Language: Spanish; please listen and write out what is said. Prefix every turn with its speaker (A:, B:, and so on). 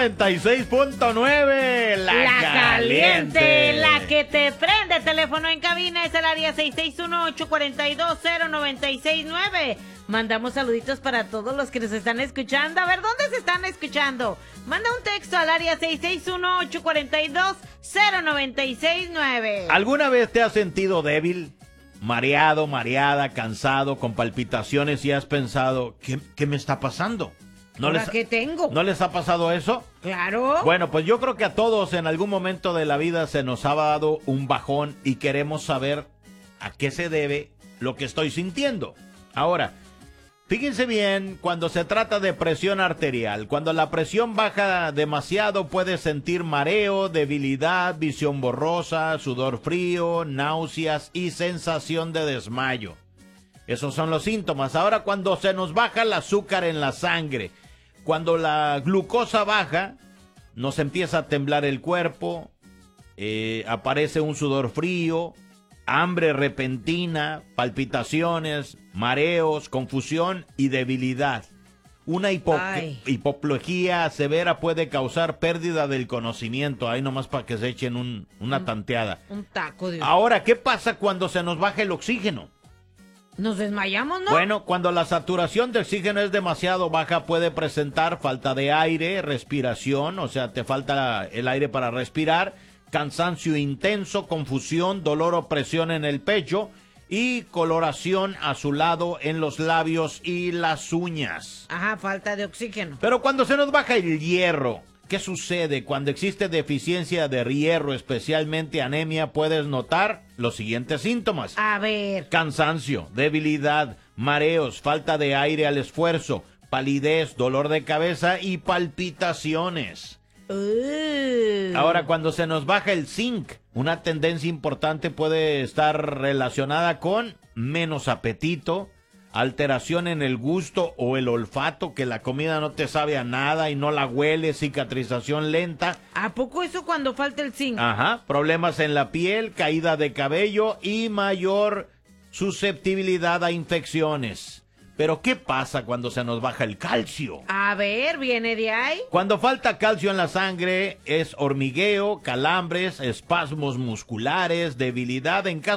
A: 96.9, la caliente.
B: La que te prende. Teléfono en cabina es el área 661-842-0969. Mandamos saluditos para todos los que nos están escuchando. A ver, ¿dónde se están escuchando? Manda un texto al área 661-842-0969.
A: ¿Alguna vez te has sentido débil? Mareado, mareada, cansado, con palpitaciones y has pensado, ¿qué me está pasando?
B: ¿Qué tengo?
A: ¿No les ha pasado eso?
B: Claro.
A: Bueno, pues yo creo que a todos en algún momento de la vida se nos ha dado un bajón y queremos saber a qué se debe lo que estoy sintiendo. Ahora, fíjense bien, cuando se trata de presión arterial, cuando la presión baja demasiado puedes sentir mareo, debilidad, visión borrosa, sudor frío, náuseas y sensación de desmayo. Esos son los síntomas. Ahora, cuando se nos baja el azúcar en la sangre, cuando la glucosa baja, nos empieza a temblar el cuerpo, aparece un sudor frío, hambre repentina, palpitaciones, mareos, confusión y debilidad. Una hipoplejía severa puede causar pérdida del conocimiento. Ahí nomás para que se echen una tanteada.
B: Un taco, Dios.
A: Ahora, ¿qué pasa cuando se nos baja el oxígeno?
B: Nos desmayamos, ¿no?
A: Bueno, cuando la saturación de oxígeno es demasiado baja puede presentar falta de aire, respiración, o sea, te falta el aire para respirar, cansancio intenso, confusión, dolor o presión en el pecho y coloración azulado en los labios y las uñas.
B: Ajá, falta de oxígeno.
A: Pero cuando se nos baja el hierro, ¿qué sucede? Cuando existe deficiencia de hierro, especialmente anemia, puedes notar los siguientes síntomas.
B: A ver.
A: Cansancio, debilidad, mareos, falta de aire al esfuerzo, palidez, dolor de cabeza y palpitaciones. Ahora, cuando se nos baja el zinc, una tendencia importante puede estar relacionada con menos apetito, alteración en el gusto o el olfato, que la comida no te sabe a nada y no la hueles, cicatrización lenta.
B: ¿A poco eso cuando falta el zinc?
A: Ajá, problemas en la piel, caída de cabello y mayor susceptibilidad a infecciones. Pero ¿qué pasa cuando se nos baja el calcio?
B: A ver, ¿viene de ahí?
A: Cuando falta calcio en la sangre es hormigueo, calambres, espasmos musculares, debilidad en caso